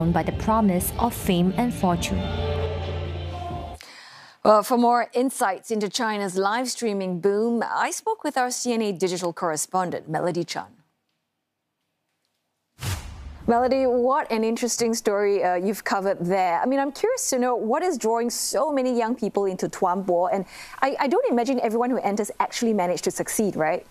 by the promise of fame and fortune. Well, for more insights into China's live streaming boom, I spoke with our CNA digital correspondent, Melody Chan. Melody, what an interesting story you've covered there. I mean, I'm curious to know what is drawing so many young people into Tuanbo, and I don't imagine everyone who enters actually managed to succeed, right?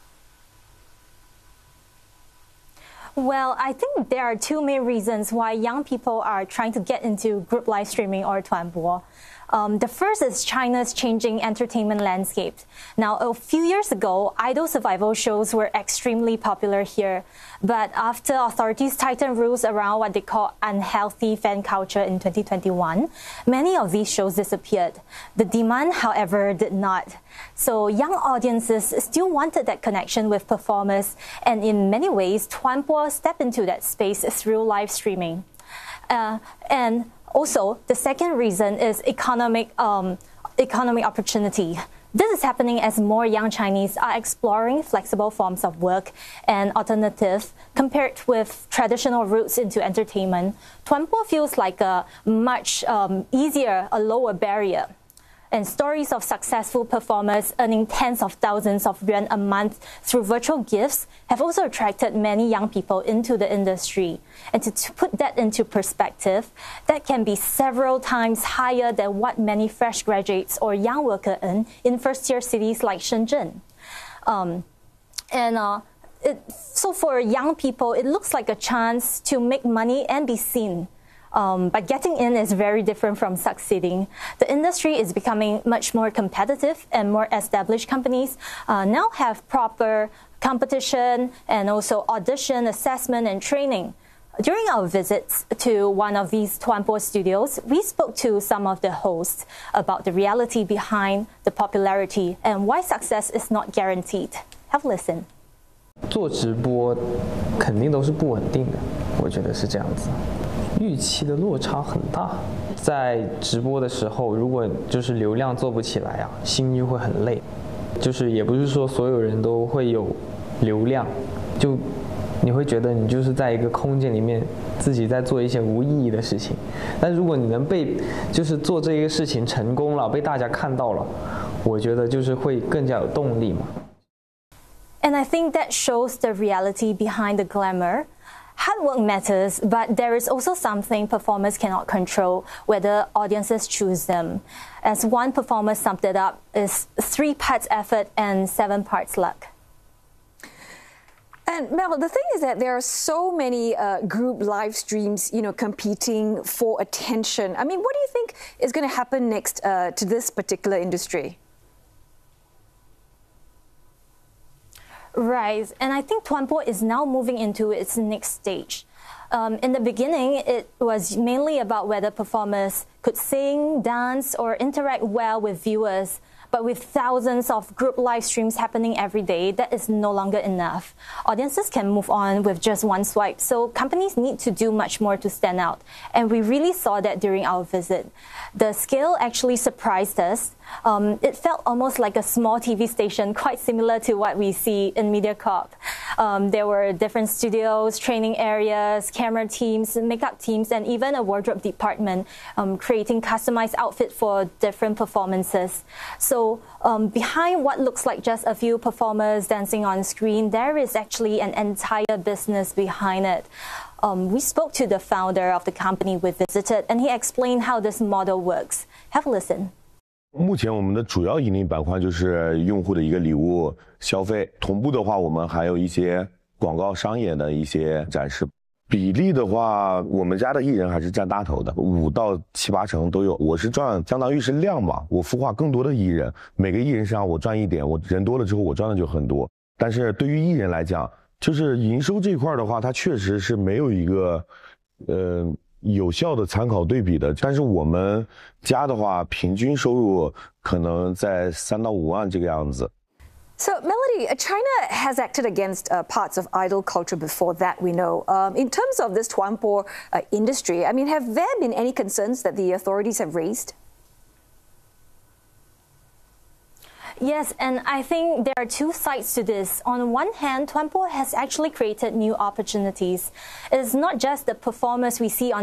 Well, I think there are two main reasons why young people are trying to get into group live streaming or Tuanbo. The first is China's changing entertainment landscape. Now, a few years ago, idol survival shows were extremely popular here. But after authorities tightened rules around what they call unhealthy fan culture in 2021, many of these shows disappeared. The demand, however, did not. So young audiences still wanted that connection with performers, and in many ways, Tuanbo stepped into that space through live streaming. And also, the second reason is economic opportunity. This is happening as more young Chinese are exploring flexible forms of work and alternatives compared with traditional routes into entertainment. Tuanbo feels like a much easier, a lower barrier. And stories of successful performers earning tens of thousands of yuan a month through virtual gifts have also attracted many young people into the industry. And to put that into perspective, that can be several times higher than what many fresh graduates or young workers earn in first-tier cities like Shenzhen. So for young people, it looks like a chance to make money and be seen. But getting in is very different from succeeding. The industry is becoming much more competitive, and more established companies now have proper competition and also audition, assessment, and training. During our visits to one of these Tuanbo studios, we spoke to some of the hosts about the reality behind the popularity and why success is not guaranteed. Have a listen. 做直播肯定都是不稳定的，我觉得是这样子。预期的落差很大，在直播的时候，如果就是流量做不起来啊，心就会很累。就是也不是说所有人都会有流量，就你会觉得你就是在一个空间里面自己在做一些无意义的事情。但如果你能就是做这个事情成功了，被大家看到了，我觉得就是会更加有动力嘛。 And I think that shows the reality behind the glamour. Hard work matters, but there is also something performers cannot control, whether audiences choose them. As one performer summed it up, is 3 parts effort and 7 parts luck. And Mel, the thing is that there are so many group live streams, competing for attention. I mean, what do you think is going to happen next to this particular industry? Right, and I think Tuanbo is now moving into its next stage. In the beginning, it was mainly about whether performers could sing, dance, or interact well with viewers. But with thousands of group live streams happening every day, that is no longer enough. Audiences can move on with just one swipe, so companies need to do much more to stand out. And we really saw that during our visit. The scale actually surprised us. It felt almost like a small TV station, quite similar to what we see in MediaCorp. There were different studios, training areas, camera teams, makeup teams, and even a wardrobe department creating customized outfits for different performances. So behind what looks like just a few performers dancing on screen, there is actually an entire business behind it. We spoke to the founder of the company we visited, and he explained how this model works. Have a listen. 目前我们的主要盈利板块就是用户的一个礼物消费，同步的话，我们还有一些广告商业的一些展示。比例的话，我们家的艺人还是占大头的，5到7、8成都有。我是赚，相当于是量嘛，我孵化更多的艺人，每个艺人身上我赚一点，我人多了之后我赚的就很多。但是对于艺人来讲，就是营收这块的话，它确实是没有一个有效的参考对比的。但是我们家的话，平均收入可能在3到5万这个样子。 So, Melody, China has acted against parts of idol culture before, that we know. In terms of this Tuanbo industry, I mean, have there been any concerns that the authorities have raised? Yes, and I think there are two sides to this. On one hand, Tuanbo has actually created new opportunities. It's not just the performers we see on